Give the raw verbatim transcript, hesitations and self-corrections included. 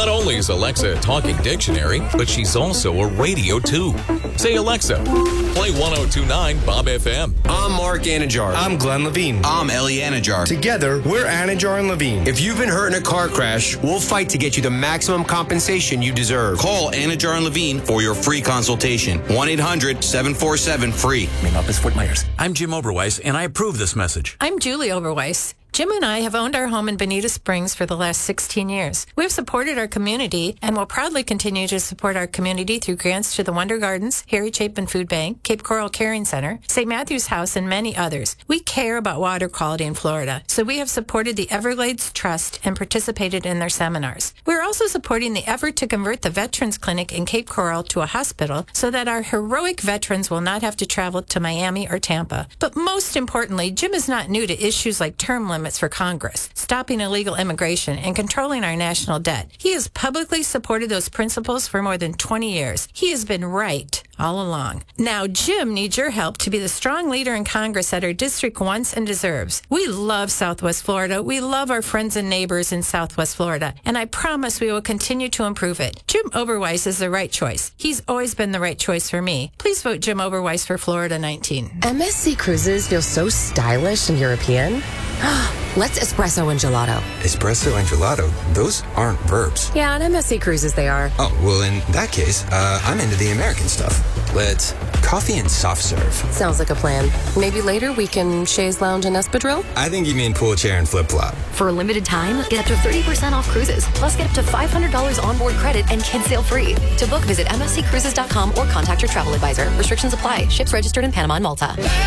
Not only is Alexa a talking dictionary, but she's also a radio too. Say, Alexa, play one oh two point nine Bob F M. I'm Mark Anajar. I'm Glenn Levine. I'm Ellie Anajar. Together, we're Anajar and Levine. If you've been hurt in a car crash, we'll fight to get you the maximum compensation you deserve. Call Anajar and Levine for your free consultation. one eight hundred seven four seven free. Name up as Fort Myers. I'm Jim Oberweis, and I approve this message. I'm Julie Oberweis. Jim and I have owned our home in Bonita Springs for the last sixteen years. We have supported our community and will proudly continue to support our community through grants to the Wonder Gardens, Harry Chapin Food Bank, Cape Coral Caring Center, Saint Matthew's House, and many others. We care about water quality in Florida, so we have supported the Everglades Trust and participated in their seminars. We're also supporting the effort to convert the Veterans Clinic in Cape Coral to a hospital so that our heroic veterans will not have to travel to Miami or Tampa. But most importantly, Jim is not new to issues like term limits for Congress, stopping illegal immigration, and controlling our national debt. He has publicly supported those principles for more than twenty years. He has been right all along. Now, Jim needs your help to be the strong leader in Congress that our district wants and deserves. We love Southwest Florida. We love our friends and neighbors in Southwest Florida, and I promise we will continue to improve it. Jim Oberweis is the right choice. He's always been the right choice for me. Please vote Jim Oberweis for Florida nineteen. M S C Cruises feel so stylish and European. Let's espresso and gelato. Espresso and gelato? Those aren't verbs. Yeah, on M S C Cruises they are. Oh, well, in that case, uh, I'm into the American stuff. Let's coffee and soft serve. Sounds like a plan. Maybe later we can chaise lounge and espadrille? I think you mean pool chair and flip-flop. For a limited time, get up to thirty percent off cruises. Plus, get up to five hundred dollars onboard credit and kids sail free. To book, visit M S C cruises dot com or contact your travel advisor. Restrictions apply. Ships registered in Panama and Malta.